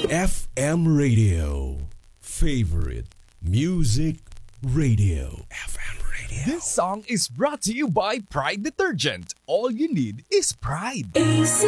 FM Radio. Favorite Music Radio. FM Radio. This song is brought to you by Pride Detergent. All you need is pride. AC